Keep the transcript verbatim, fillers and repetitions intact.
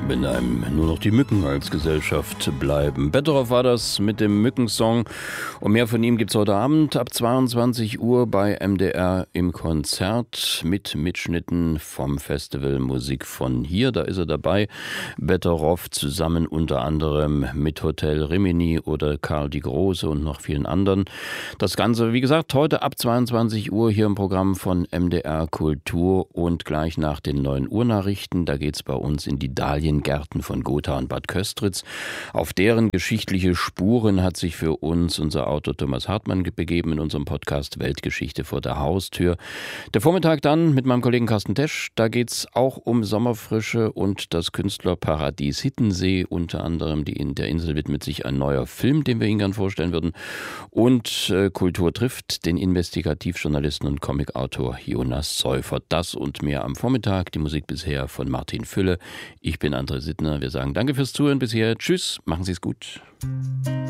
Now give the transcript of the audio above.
wenn einem nur noch die Mücken als Gesellschaft bleiben. Betteroff war das mit dem Mückensong. Und mehr von ihm gibt es heute Abend ab zweiundzwanzig Uhr bei M D R im Konzert mit Mitschnitten vom Festival Musik von hier. Da ist er dabei. Betteroff zusammen unter anderem mit Hotel Rimini oder Karl die Große und noch vielen anderen. Das Ganze, wie gesagt, heute ab zweiundzwanzig Uhr hier im Programm von M D R Kultur und gleich nach den neun Uhr Nachrichten. Da geht es bei uns in die Dahliengärten von Gotha und Bad Köstritz. Auf deren geschichtliche Spuren hat sich für uns unser Autor Thomas Hartmann begeben in unserem Podcast Weltgeschichte vor der Haustür. Der Vormittag dann mit meinem Kollegen Carsten Tesch. Da geht es auch um Sommerfrische und das Künstlerparadies Hittensee. Unter anderem die in der Insel widmet sich ein neuer Film, den wir Ihnen gerne vorstellen würden. Und äh, Kultur trifft den Investigativjournalisten und Comicautor Jonas Seufert. Das und mehr am Vormittag. Die Musik bisher von Martin Fülle. Ich bin André Sittner. Wir sagen danke fürs Zuhören bisher. Tschüss, machen Sie es gut.